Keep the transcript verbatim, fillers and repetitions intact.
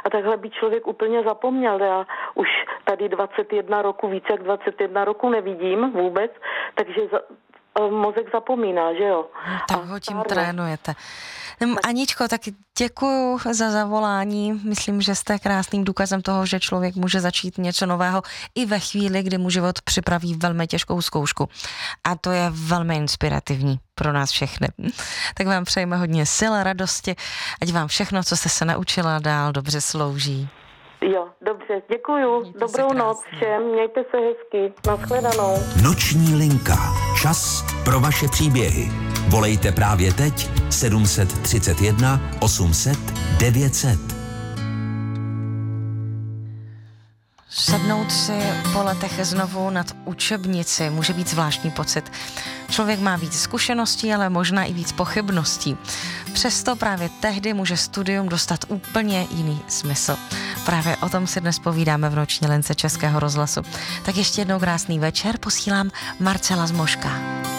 a takhle by člověk úplně zapomněl. Já už tady dvacet jedna roku, více jak dvacet jedna roku nevidím vůbec, takže za, mozek zapomíná, že jo. Tak ho tím trénujete. Aničko, tak děkuju za zavolání. Myslím, že jste krásným důkazem toho, že člověk může začít něco nového i ve chvíli, kdy mu život připraví velmi těžkou zkoušku. A to je velmi inspirativní pro nás všechny. Tak vám přejeme hodně sil a radosti, ať vám všechno, co jste se naučila, dál dobře slouží. Jo, dobře, děkuju. Mějte Dobrou noc všem, mějte se hezky. Nashledanou. Noční linka. Čas pro vaše příběhy. Volejte právě teď sedm set třicet jedna osm set devět set. Sednout si po letech znovu nad učebnici může být zvláštní pocit. Člověk má víc zkušeností, ale možná i víc pochybností. Přesto právě tehdy může studium dostat úplně jiný smysl. Právě o tom si dnes povídáme v noční lince Českého rozhlasu. Tak ještě jednou krásný večer posílám Marcela z Moška.